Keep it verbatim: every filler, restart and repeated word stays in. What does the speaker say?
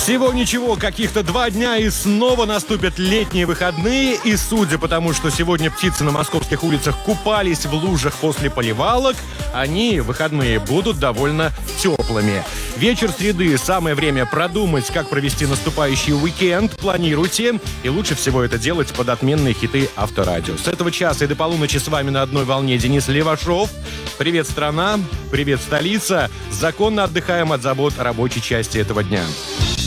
Всего ничего, каких-то два дня, и снова наступят летние выходные. И судя по тому, что сегодня птицы на московских улицах купались в лужах после поливалок, они, выходные, будут довольно теплыми. Вечер среды, самое время продумать, как провести наступающий уикенд. Планируйте. И лучше всего это делать под отменные хиты Авторадио. С этого часа и до полуночи с вами на одной волне Денис Левашов. Привет, страна. Привет, столица. Законно отдыхаем от забот рабочей части этого дня.